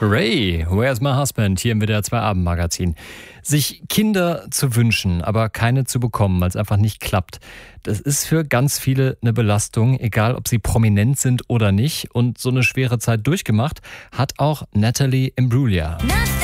Ray, Where's My Husband? Hier im WDR 2 Abendmagazin. Sich Kinder zu wünschen, aber keine zu bekommen, weil es einfach nicht klappt. Das ist für ganz viele eine Belastung, egal ob sie prominent sind oder nicht. Und so eine schwere Zeit durchgemacht hat auch Natalie Imbruglia.